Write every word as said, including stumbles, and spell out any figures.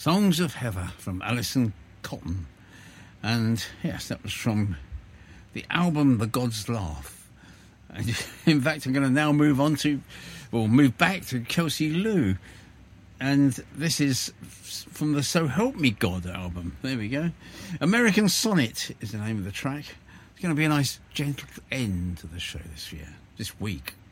Songs of Heather from Alison Cotton. And yes, that was from the album The Gods Laugh. And in fact, I'm going to now move on to, or move back to Kelsey Lou. And this is from the So Help Me God album. There we go. American Sonnet is the name of the track. It's going to be a nice gentle end to the show this year, this week.